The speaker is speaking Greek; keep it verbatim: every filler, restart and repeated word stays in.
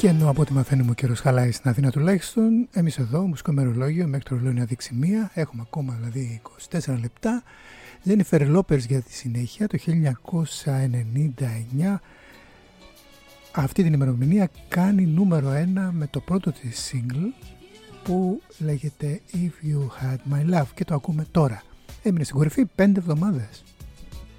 Και ενώ από ό,τι μαθαίνουμε ο καιρός χαλάει στην Αθήνα τουλάχιστον, εμείς εδώ, μουσικό ημερολόγιο, μέχρι το ρολόι να δείξει μία, έχουμε ακόμα δηλαδή είκοσι τέσσερα λεπτά. Jennifer Lopez για τη συνέχεια, το χίλια εννιακόσια ενενήντα εννιά. Αυτή την ημερομηνία κάνει νούμερο ένα με το πρώτο της single που λέγεται If You Had My Love και το ακούμε τώρα. Έμεινε στην κορυφή πέντε εβδομάδες.